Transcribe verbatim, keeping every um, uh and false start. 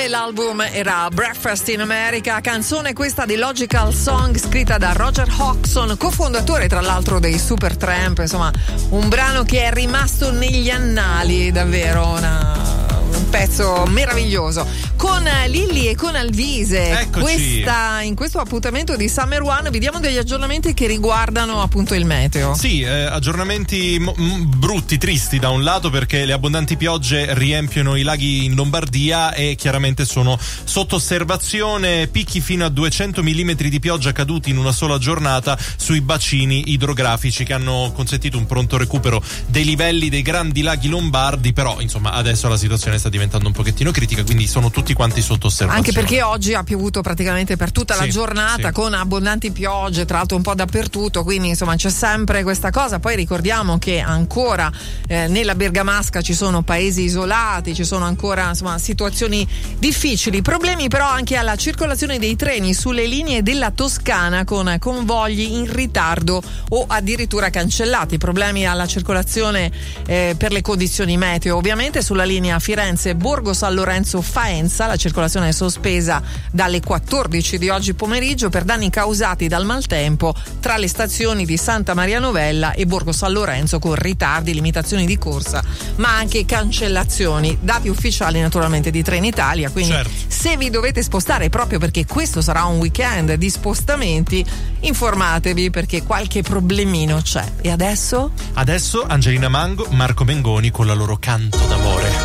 duemiladue, l'album era Breakfast in America, canzone questa di Logical Song scritta da Roger Hodgson, cofondatore tra l'altro dei Supertramp, insomma un brano che è rimasto negli annali, davvero una... un pezzo meraviglioso. Con Lilli e con Alvise, questa, in questo appuntamento di Summer One vediamo degli aggiornamenti che riguardano appunto il meteo. Sì, eh, aggiornamenti m- m- brutti, tristi da un lato, perché le abbondanti piogge riempiono i laghi in Lombardia e chiaramente sono sotto osservazione picchi fino a duecento millimetri di pioggia caduti in una sola giornata sui bacini idrografici che hanno consentito un pronto recupero dei livelli dei grandi laghi lombardi, però insomma adesso la situazione sta diventando un pochettino critica, quindi sono tutti quanti sotto osservazione. Anche perché oggi ha piovuto praticamente per tutta sì, la giornata, sì, con abbondanti piogge, tra l'altro un po' dappertutto, quindi insomma c'è sempre questa cosa. Poi ricordiamo che ancora eh, nella Bergamasca ci sono paesi isolati, ci sono ancora insomma situazioni difficili, problemi però anche alla circolazione dei treni sulle linee della Toscana con convogli in ritardo o addirittura cancellati, problemi alla circolazione eh, per le condizioni meteo. Ovviamente sulla linea Firenze Borgo San Lorenzo Faenza la circolazione è sospesa dalle quattordici di oggi pomeriggio per danni causati dal maltempo tra le stazioni di Santa Maria Novella e Borgo San Lorenzo, con ritardi, limitazioni di corsa ma anche cancellazioni, dati ufficiali naturalmente di Trenitalia, quindi certo, se vi dovete spostare proprio perché questo sarà un weekend di spostamenti, informatevi perché qualche problemino c'è. E adesso? Adesso Angelina Mango, Marco Mengoni con la loro Canto d'amore.